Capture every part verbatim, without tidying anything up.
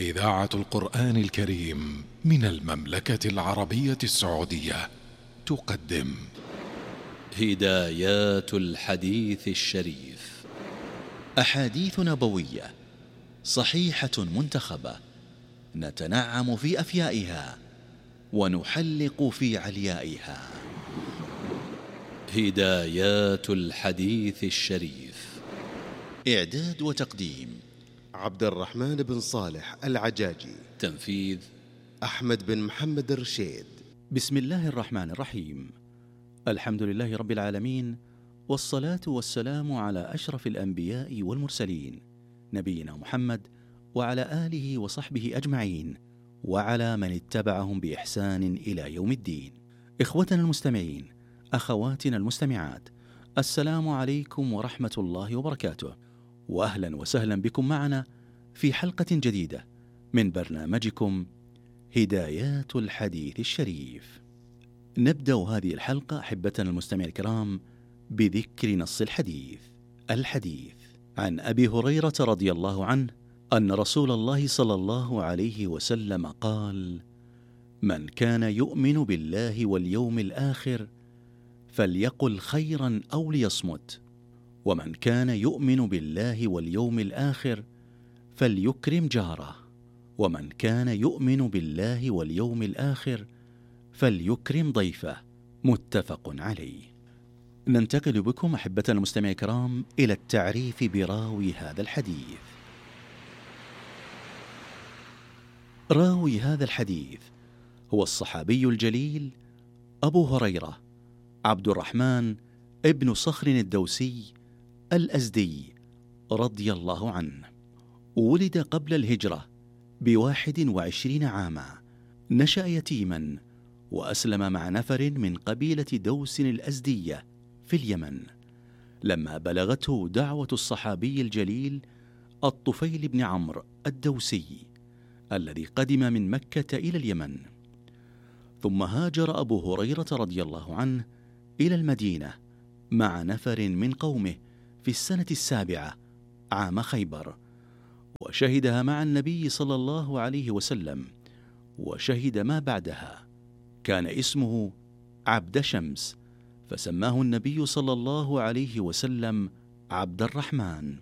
إذاعة القرآن الكريم من المملكة العربية السعودية تقدم هدايات الحديث الشريف، أحاديث نبوية صحيحة منتخبة نتنعم في أفيائها ونحلق في عليائها. هدايات الحديث الشريف، إعداد وتقديم عبد الرحمن بن صالح العجاجي، تنفيذ أحمد بن محمد الرشيد. بسم الله الرحمن الرحيم. الحمد لله رب العالمين، والصلاة والسلام على أشرف الأنبياء والمرسلين نبينا محمد وعلى آله وصحبه أجمعين وعلى من اتبعهم بإحسان إلى يوم الدين. إخوتنا المستمعين، أخواتنا المستمعات، السلام عليكم ورحمة الله وبركاته، وأهلا وسهلا بكم معنا في حلقة جديدة من برنامجكم هدايات الحديث الشريف. نبدأ هذه الحلقة أحبتنا المستمعين الكرام بذكر نص الحديث. الحديث عن أبي هريرة رضي الله عنه أن رسول الله صلى الله عليه وسلم قال: من كان يؤمن بالله واليوم الآخر فليقل خيرا أو ليصمت، ومن كان يؤمن بالله واليوم الآخر فليكرم جاره، ومن كان يؤمن بالله واليوم الآخر فليكرم ضيفه. متفق عليه. ننتقل بكم أحبتنا المستمعين الكرام إلى التعريف براوي هذا الحديث. راوي هذا الحديث هو الصحابي الجليل أبو هريرة عبد الرحمن ابن صخر الدوسي الأزدي رضي الله عنه. ولد قبل الهجرة بواحد وعشرين عاما، نشأ يتيما وأسلم مع نفر من قبيلة دوس الأزدية في اليمن لما بلغته دعوة الصحابي الجليل الطفيل بن عمرو الدوسي الذي قدم من مكة إلى اليمن. ثم هاجر أبو هريرة رضي الله عنه إلى المدينة مع نفر من قومه في السنة السابعة عام خيبر، وشهدها مع النبي صلى الله عليه وسلم، وشهد ما بعدها. كان اسمه عبد شمس، فسماه النبي صلى الله عليه وسلم عبد الرحمن،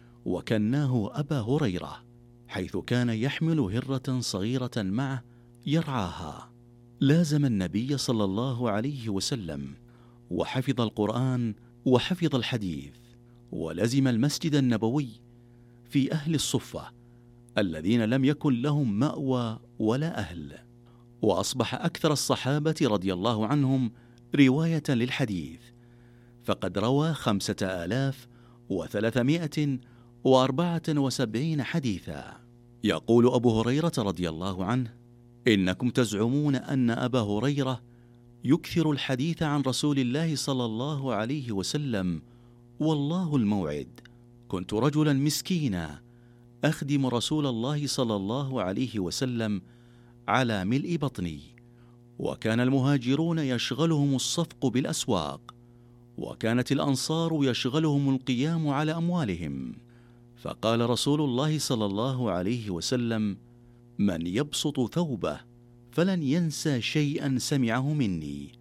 وكناه أبا هريرة، حيث كان يحمل هرة صغيرة معه يرعاها. لازم النبي صلى الله عليه وسلم وحفظ القرآن وحفظ الحديث، ولزم المسجد النبوي في أهل الصفة الذين لم يكن لهم مأوى ولا أهل، وأصبح أكثر الصحابة رضي الله عنهم رواية للحديث، فقد روى خمسة آلاف وثلاثمائة وأربعة وسبعين حديثا. يقول أبو هريرة رضي الله عنه: إنكم تزعمون أن أبا هريرة يكثر الحديث عن رسول الله صلى الله عليه وسلم، والله الموعد. كنت رجلا مسكينا أخدم رسول الله صلى الله عليه وسلم على ملء بطني، وكان المهاجرون يشغلهم الصفق بالأسواق، وكانت الأنصار يشغلهم القيام على أموالهم. فقال رسول الله صلى الله عليه وسلم: من يبسط ثوبه فلن ينسى شيئا سمعه مني،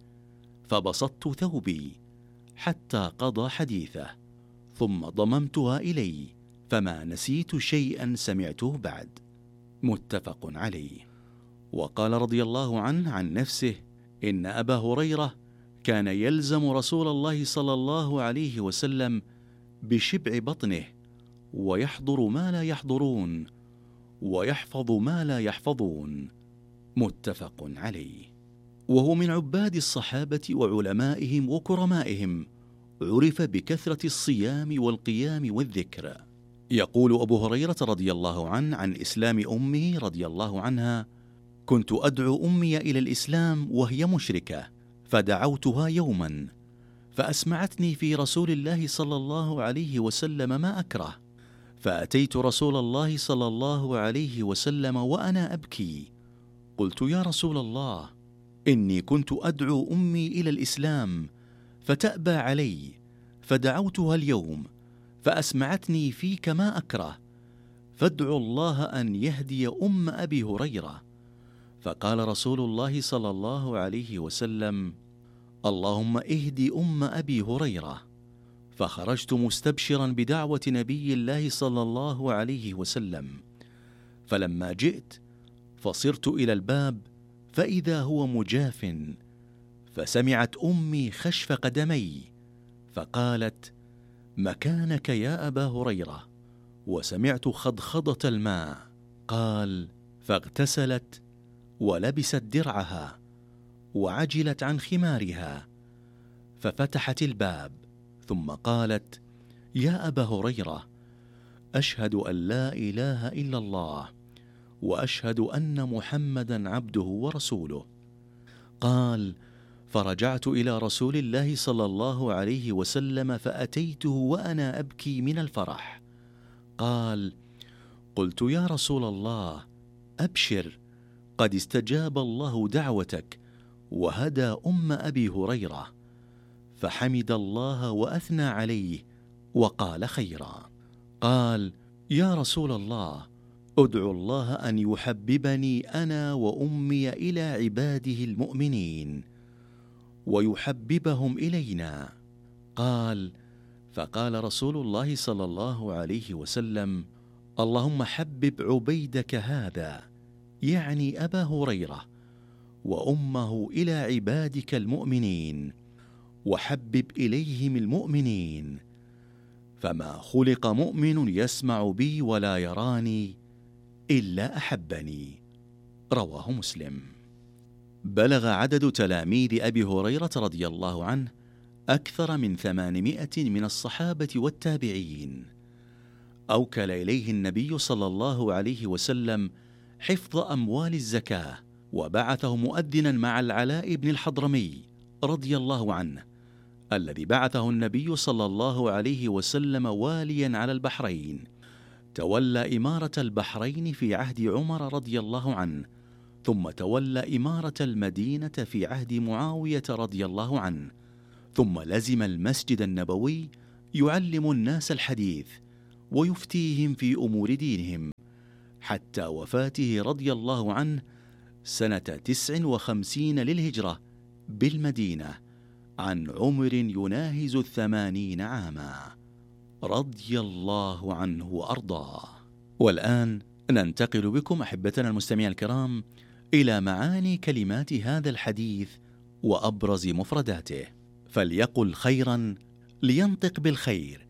فبسطت ثوبي حتى قضى حديثه، ثم ضممتها إلي، فما نسيت شيئا سمعته بعد. متفق عليه. وقال رضي الله عنه عن نفسه: إن أبا هريرة كان يلزم رسول الله صلى الله عليه وسلم بشبع بطنه، ويحضر ما لا يحضرون، ويحفظ ما لا يحفظون. متفق عليه. وهو من عباد الصحابة وعلمائهم وكرمائهم، عرف بكثرة الصيام والقيام والذكر. يقول أبو هريرة رضي الله عنه عن إسلام أمه رضي الله عنها: كنت أدعو أمي إلى الإسلام وهي مشركة، فدعوتها يوما فأسمعتني في رسول الله صلى الله عليه وسلم ما أكره، فأتيت رسول الله صلى الله عليه وسلم وأنا أبكي، قلت: يا رسول الله، إني كنت أدعو أمي إلى الإسلام فتأبى علي، فدعوتها اليوم فأسمعتني فيك ما أكره، فادعوا الله أن يهدي أم أبي هريرة. فقال رسول الله صلى الله عليه وسلم: اللهم اهدي أم أبي هريرة. فخرجت مستبشرا بدعوة نبي الله صلى الله عليه وسلم، فلما جئت فصرت إلى الباب فإذا هو مجاف، فسمعت أمي خشف قدمي فقالت: مكانك يا أبا هريرة. وسمعت خضخضة الماء. قال: فاغتسلت ولبست درعها وعجلت عن خمارها، ففتحت الباب، ثم قالت: يا أبا هريرة، أشهد أن لا إله إلا الله وأشهد أن محمدا عبده ورسوله. قال: فرجعت إلى رسول الله صلى الله عليه وسلم فأتيته وأنا أبكي من الفرح. قال: قلت: يا رسول الله، أبشر، قد استجاب الله دعوتك وهدى أم أبي هريرة. فحمد الله وأثنى عليه وقال خيرا. قال: يا رسول الله، أدعو الله أن يحببني أنا وأمي إلى عباده المؤمنين ويحببهم إلينا. قال: فقال رسول الله صلى الله عليه وسلم: اللهم حبب عبيدك هذا، يعني أبا هريرة، وأمه إلى عبادك المؤمنين، وحبب إليهم المؤمنين، فما خلق مؤمن يسمع بي ولا يراني إلا أحبني. رواه مسلم. بلغ عدد تلاميذ أبي هريرة رضي الله عنه أكثر من ثمانمائة من الصحابة والتابعين. أوكل إليه النبي صلى الله عليه وسلم حفظ أموال الزكاة، وبعثه مؤذنا مع العلاء بن الحضرمي رضي الله عنه، الذي بعثه النبي صلى الله عليه وسلم واليا على البحرين. تولى إمارة البحرين في عهد عمر رضي الله عنه، ثم تولى إمارة المدينة في عهد معاوية رضي الله عنه، ثم لزم المسجد النبوي يعلم الناس الحديث ويفتيهم في أمور دينهم، حتى وفاته رضي الله عنه سنة تسع وخمسين للهجرة بالمدينة، عن عمر يناهز الثمانين عاما، رضي الله عنه وأرضاه. والآن ننتقل بكم أحبتنا المستمعين الكرام إلى معاني كلمات هذا الحديث وأبرز مفرداته. فليقل خيرا، لينطق بالخير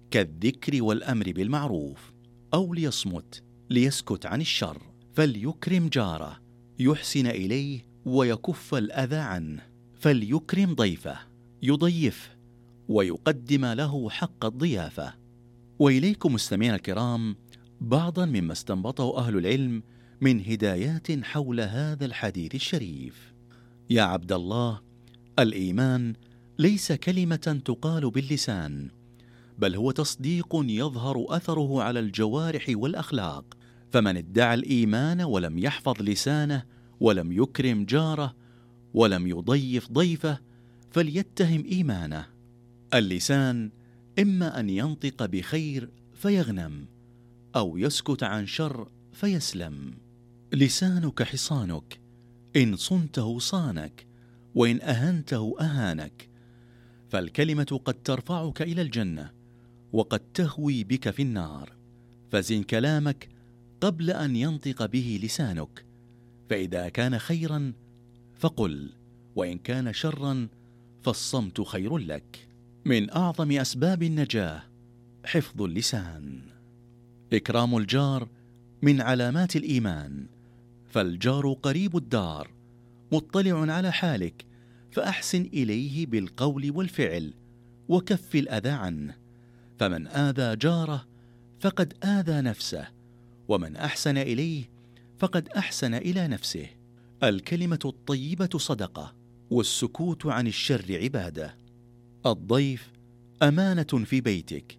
كالذكر والأمر بالمعروف، أو ليصمت ليسكت عن الشر. فليكرم جاره، يحسن إليه ويكف الأذى عنه. فليكرم ضيفه، يضيفه ويقدم له حق الضيافة. وإليكم مستمعينا الكرام بعضا مما استنبطه أهل العلم من هدايات حول هذا الحديث الشريف. يا عبد الله، الإيمان ليس كلمة تقال باللسان، بل هو تصديق يظهر أثره على الجوارح والأخلاق. فمن ادعى الإيمان ولم يحفظ لسانه ولم يكرم جاره ولم يضيف ضيفه فليتهم إيمانه. اللسان إما أن ينطق بخير فيغنم، أو يسكت عن شر فيسلم. لسانك حصانك، إن صنته صانك، وإن أهنته أهانك. فالكلمة قد ترفعك إلى الجنة وقد تهوي بك في النار. فزن كلامك قبل أن ينطق به لسانك، فإذا كان خيرا فقل، وإن كان شرا فالصمت خير لك. من أعظم أسباب النجاة حفظ اللسان. إكرام الجار من علامات الإيمان. فالجار قريب الدار، مطلع على حالك، فأحسن إليه بالقول والفعل وكف الأذى عنه. فمن آذى جاره فقد آذى نفسه، ومن أحسن إليه فقد أحسن إلى نفسه. الكلمة الطيبة صدقة، والسكوت عن الشر عبادة. الضيف أمانة في بيتك،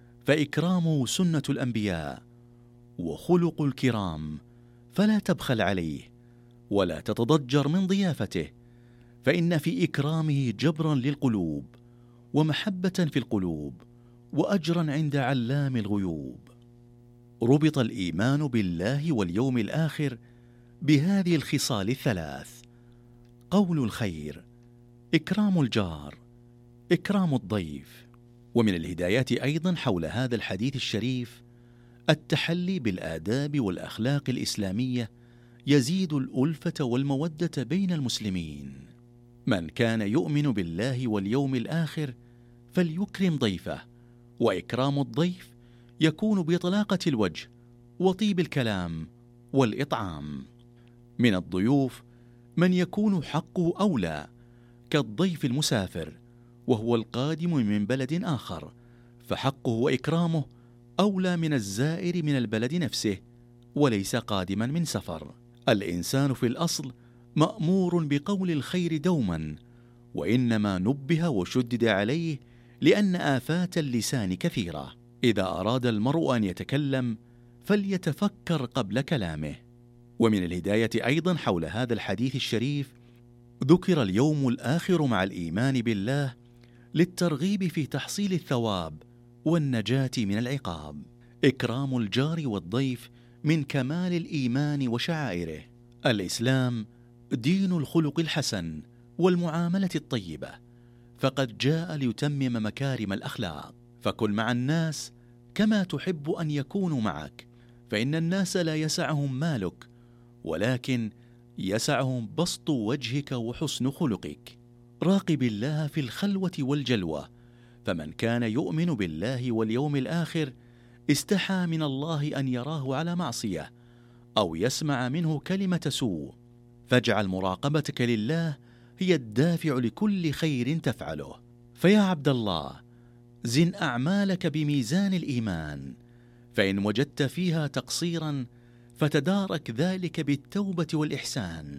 فإكرامه سنة الأنبياء وخلق الكرام، فلا تبخل عليه ولا تتضجر من ضيافته، فإن في إكرامه جبرا للقلوب ومحبة في القلوب وأجرا عند علام الغيوب. ربط الإيمان بالله واليوم الآخر بهذه الخصال الثلاث: قول الخير، إكرام الجار، إكرام الضيف. ومن الهدايات أيضا حول هذا الحديث الشريف التحلي بالآداب والأخلاق الإسلامية يزيد الألفة والمودة بين المسلمين. من كان يؤمن بالله واليوم الآخر فليكرم ضيفه، وإكرام الضيف يكون بطلاقة الوجه وطيب الكلام والإطعام. من الضيوف من يكون حقه أولى كالضيف المسافر وهو القادم من بلد آخر، فحقه وإكرامه أولى من الزائر من البلد نفسه وليس قادما من سفر. الإنسان في الأصل مأمور بقول الخير دوما، وإنما نبه وشدد عليه لأن آفات اللسان كثيرة. إذا أراد المرء أن يتكلم فليتفكر قبل كلامه. ومن الهداية أيضا حول هذا الحديث الشريف ذكر اليوم الآخر مع الإيمان بالله للترغيب في تحصيل الثواب والنجاة من العقاب. إكرام الجار والضيف من كمال الإيمان وشعائره. الإسلام دين الخلق الحسن والمعاملة الطيبة، فقد جاء ليتمم مكارم الأخلاق. فكن مع الناس كما تحب أن يكونوا معك، فإن الناس لا يسعهم مالك، ولكن يسعهم بسط وجهك وحسن خلقك. راقب الله في الخلوة والجلوة، فمن كان يؤمن بالله واليوم الآخر استحى من الله أن يراه على معصية أو يسمع منه كلمة سوء، فاجعل مراقبتك لله هي الدافع لكل خير تفعله. فيا عبد الله، زن أعمالك بميزان الإيمان، فإن وجدت فيها تقصيرا فتدارك ذلك بالتوبة والإحسان،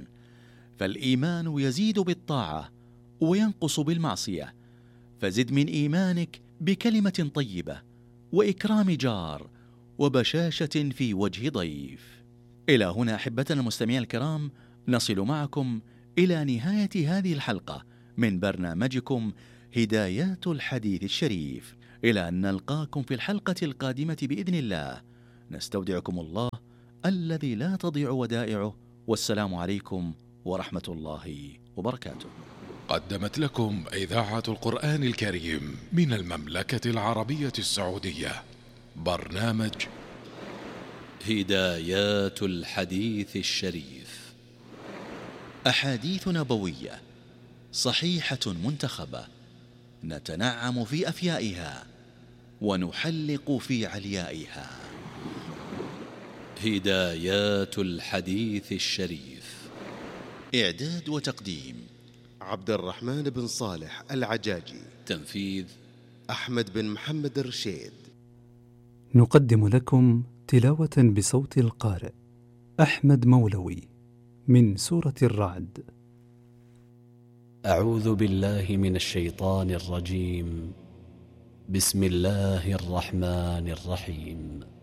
فالإيمان يزيد بالطاعة وينقص بالمعصية، فزد من إيمانك بكلمة طيبة وإكرام جار وبشاشة في وجه ضيف. إلى هنا أحبتنا المستمعين الكرام نصل معكم إلى نهاية هذه الحلقة من برنامجكم هدايات الحديث الشريف. إلى أن نلقاكم في الحلقة القادمة بإذن الله، نستودعكم الله الذي لا تضيع ودائعه، والسلام عليكم ورحمة الله وبركاته. قدمت لكم إذاعة القرآن الكريم من المملكة العربية السعودية برنامج هدايات الحديث الشريف، أحاديث نبوية صحيحة منتخبة نتنعم في أفيائها ونحلق في عليائها. هدايات الحديث الشريف، إعداد وتقديم عبد الرحمن بن صالح العجاجي، تنفيذ أحمد بن محمد الرشيد. نقدم لكم تلاوة بصوت القارئ أحمد مولوي من سورة الرعد. أعوذ بالله من الشيطان الرجيم. بسم الله الرحمن الرحيم.